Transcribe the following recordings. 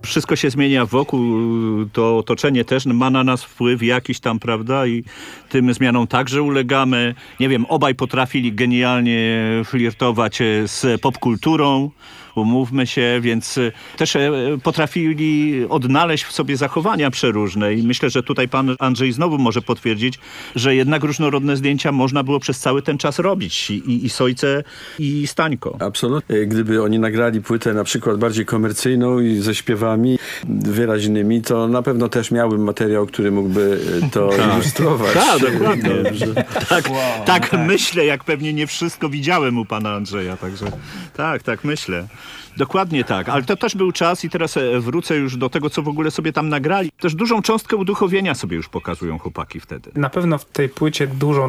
Wszystko się zmienia wokół, to otoczenie też ma na nas wpływ jakiś tam, prawda? I tym zmianom także ulegamy. Nie wiem, obaj potrafili genialnie flirtować z popkulturą, umówmy się, więc też potrafili odnaleźć w sobie zachowania przeróżne i myślę, że tutaj pan Andrzej znowu może potwierdzić, że jednak różnorodne zdjęcia można było przez cały ten czas robić i Sojce, i Stańko. Absolutnie. Gdyby oni nagrali płytę na przykład bardziej komercyjną i ze śpiewami wyraźnymi, to na pewno też miałbym materiał, który mógłby to ilustrować. Tak, dokładnie. Tak myślę, jak pewnie nie wszystko widziałem u pana Andrzeja, także tak myślę. Dokładnie tak, ale to też był czas i teraz wrócę już do tego, co w ogóle sobie tam nagrali. Też dużą cząstkę uduchowienia sobie już pokazują chłopaki wtedy. Na pewno w tej płycie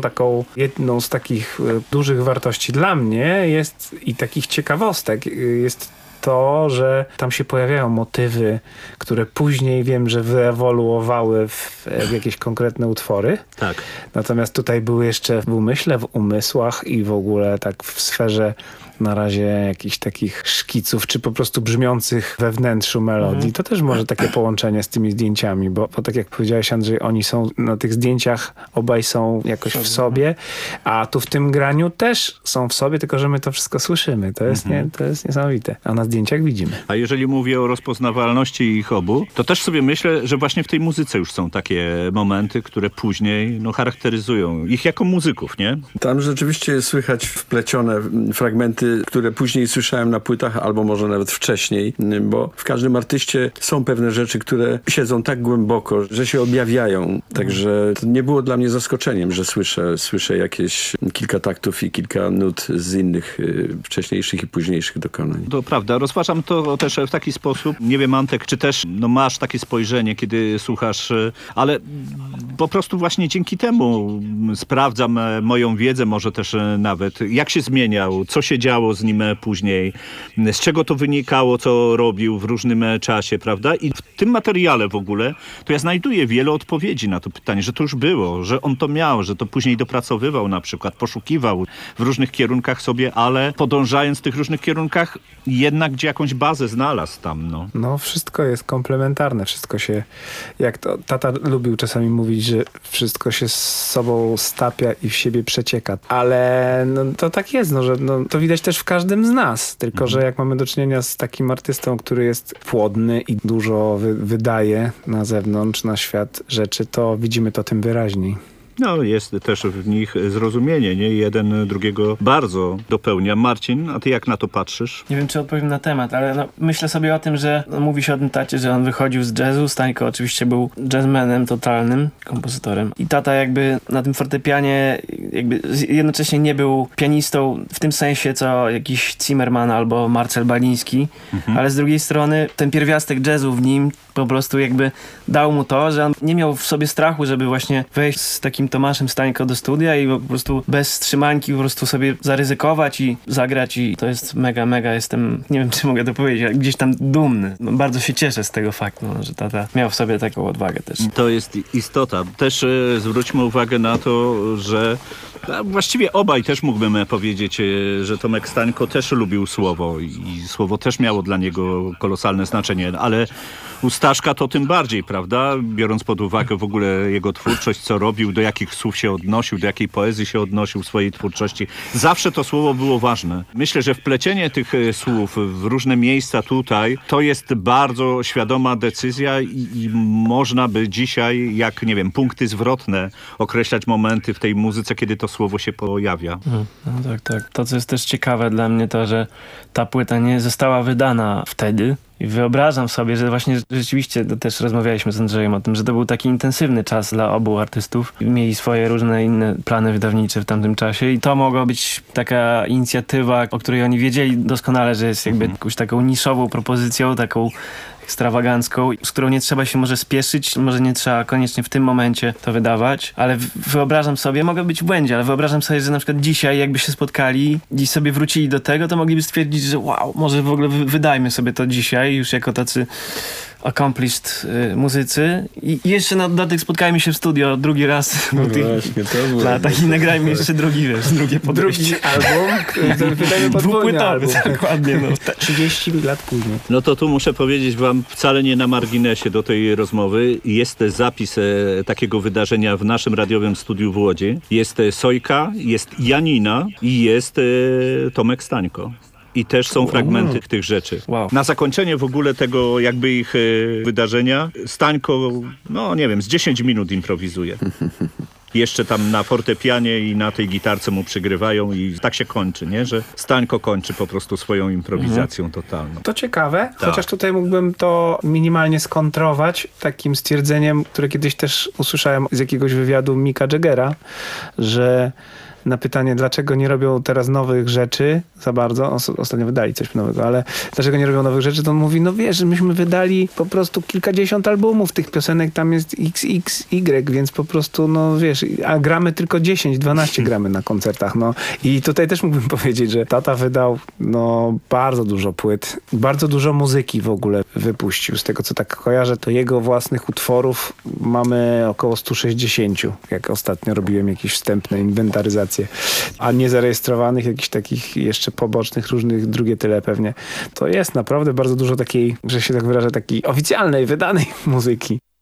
jedną z takich dużych wartości dla mnie jest i takich ciekawostek jest to, że tam się pojawiają motywy, które później wiem, że wyewoluowały w jakieś konkretne utwory. Tak. Natomiast tutaj były jeszcze w umyśle, w umysłach i w ogóle tak w sferze na razie jakichś takich szkiców, czy po prostu brzmiących we wnętrzu melodii. To też może takie połączenie z tymi zdjęciami, bo tak jak powiedziałeś, Andrzej, oni są na tych zdjęciach, obaj są jakoś w sobie, a tu w tym graniu też są w sobie, tylko że my to wszystko słyszymy. To jest niesamowite. A na zdjęciach widzimy. A jeżeli mówię o rozpoznawalności ich obu, to też sobie myślę, że właśnie w tej muzyce już są takie momenty, które później charakteryzują ich jako muzyków, nie? Tam rzeczywiście słychać wplecione fragmenty, które później słyszałem na płytach, albo może nawet wcześniej, bo w każdym artyście są pewne rzeczy, które siedzą tak głęboko, że się objawiają. Także to nie było dla mnie zaskoczeniem, że słyszę jakieś kilka taktów i kilka nut z innych wcześniejszych i późniejszych dokonań. To prawda. Rozważam to też w taki sposób. Nie wiem, Antek, czy też masz takie spojrzenie, kiedy słuchasz, ale po prostu właśnie dzięki temu sprawdzam moją wiedzę, może też nawet, jak się zmieniał, co się działo z nim później, z czego to wynikało, co robił w różnym czasie, prawda? I w tym materiale w ogóle to ja znajduję wiele odpowiedzi na to pytanie, że to już było, że on to miał, że to później dopracowywał na przykład, poszukiwał w różnych kierunkach sobie, ale podążając w tych różnych kierunkach jednak gdzie jakąś bazę znalazł tam, No wszystko jest komplementarne, wszystko się, jak to tata lubił czasami mówić, że wszystko się z sobą stapia i w siebie przecieka, ale to tak jest, że to widać też w każdym z nas, tylko że jak mamy do czynienia z takim artystą, który jest płodny i dużo wydaje na zewnątrz, na świat rzeczy, to widzimy to tym wyraźniej. Jest też w nich zrozumienie, nie? Jeden drugiego bardzo dopełnia. Marcin, a ty jak na to patrzysz? Nie wiem, czy odpowiem na temat, ale myślę sobie o tym, że mówi się o tym tacie, że on wychodził z jazzu. Stańko oczywiście był jazzmenem totalnym, kompozytorem. I tata jakby na tym fortepianie jakby jednocześnie nie był pianistą w tym sensie, co jakiś Zimmerman albo Marcel Baliński, ale z drugiej strony ten pierwiastek jazzu w nim po prostu jakby dał mu to, że on nie miał w sobie strachu, żeby właśnie wejść z takim Tomaszem Stańko do studia i po prostu bez wstrzymanki po prostu sobie zaryzykować i zagrać i to jest mega jestem, nie wiem czy mogę to powiedzieć, ale gdzieś tam dumny. Bardzo się cieszę z tego faktu, że tata miał w sobie taką odwagę też. To jest istota. Też zwróćmy uwagę na to, że właściwie obaj też mógłbym powiedzieć, że Tomek Stańko też lubił słowo i słowo też miało dla niego kolosalne znaczenie, ale u Staszka to tym bardziej, prawda? Biorąc pod uwagę w ogóle jego twórczość, co robił, do jakich słów się odnosił, do jakiej poezji się odnosił w swojej twórczości. Zawsze to słowo było ważne. Myślę, że wplecienie tych słów w różne miejsca tutaj, to jest bardzo świadoma decyzja i można by dzisiaj, jak nie wiem, punkty zwrotne określać momenty w tej muzyce, kiedy to słowo się pojawia. Tak. To, co jest też ciekawe dla mnie, to, że ta płyta nie została wydana wtedy. I wyobrażam sobie, że właśnie rzeczywiście, to też rozmawialiśmy z Andrzejem o tym, że to był taki intensywny czas dla obu artystów. Mieli swoje różne inne plany wydawnicze w tamtym czasie i to mogła być taka inicjatywa, o której oni wiedzieli doskonale, że jest jakby jakąś taką niszową propozycją, taką ekstrawagancką, z którą nie trzeba się może spieszyć, może nie trzeba koniecznie w tym momencie to wydawać, ale wyobrażam sobie, mogę być w błędzie, ale wyobrażam sobie, że na przykład dzisiaj jakby się spotkali i sobie wrócili do tego, to mogliby stwierdzić, że wow, może w ogóle wydajmy sobie to dzisiaj już jako tacy accomplished muzycy. I jeszcze na dodatek spotkajmy się w studio drugi raz po tych Właśnie, to było. latach i nagrajmy jeszcze drugie podejście. album, który wydajemy podwójny Dwupłytowy, album. dokładnie. No. 30 lat później. No to tu muszę powiedzieć wam wcale nie na marginesie do tej rozmowy. Jest zapis takiego wydarzenia w naszym radiowym studiu w Łodzi. Jest Sojka, jest Janina i jest Tomek Stańko. I też są fragmenty tych rzeczy. Wow. Na zakończenie w ogóle tego jakby ich wydarzenia Stańko, no nie wiem, z 10 minut improwizuje. Jeszcze tam na fortepianie i na tej gitarce mu przygrywają i tak się kończy, nie? Że Stańko kończy po prostu swoją improwizacją totalną. To ciekawe, Tak. chociaż tutaj mógłbym to minimalnie skontrować takim stwierdzeniem, które kiedyś też usłyszałem z jakiegoś wywiadu Micka Jaggera, że na pytanie, dlaczego nie robią teraz nowych rzeczy za bardzo, ostatnio wydali coś nowego, ale dlaczego nie robią nowych rzeczy, to on mówi, no wiesz, myśmy wydali po prostu kilkadziesiąt albumów, tych piosenek tam jest XXY, więc po prostu, no wiesz, a gramy tylko 10-12 gramy na koncertach, no. I tutaj też mógłbym powiedzieć, że tata wydał, no, bardzo dużo płyt, bardzo dużo muzyki w ogóle wypuścił. Z tego, co tak kojarzę, to jego własnych utworów mamy około 160, jak ostatnio robiłem jakieś wstępne inwentaryzacje, a niezarejestrowanych, jakichś takich jeszcze pobocznych, różnych, drugie tyle pewnie. To jest naprawdę bardzo dużo takiej, że się tak wyrażę, takiej oficjalnej, wydanej muzyki.